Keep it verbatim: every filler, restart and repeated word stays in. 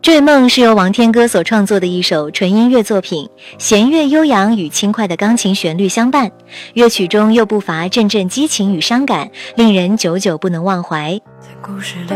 追梦是由王天歌所创作的一首纯音乐作品，弦乐悠扬与轻快的钢琴旋律相伴，乐曲中又不乏阵阵激情与伤感，令人久久不能忘怀。 在故事的